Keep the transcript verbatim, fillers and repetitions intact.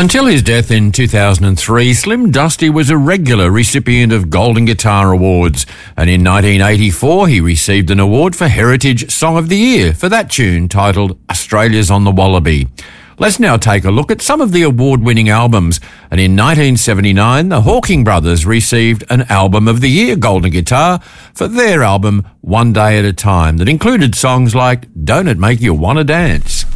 Until his death in two thousand three, Slim Dusty was a regular recipient of Golden Guitar Awards, and in nineteen eighty-four he received an award for Heritage Song of the Year for that tune titled Australia's on the Wallaby. Let's now take a look at some of the award-winning albums, and in nineteen seventy-nine the Hawking Brothers received an Album of the Year Golden Guitar for their album One Day at a Time that included songs like Don't It Make You Wanna Dance.